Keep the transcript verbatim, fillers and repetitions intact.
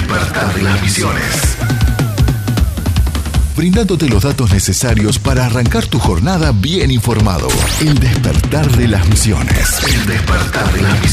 despertar de las misiones. Brindándote los datos necesarios para arrancar tu jornada bien informado. El despertar de las misiones. El despertar de las misiones.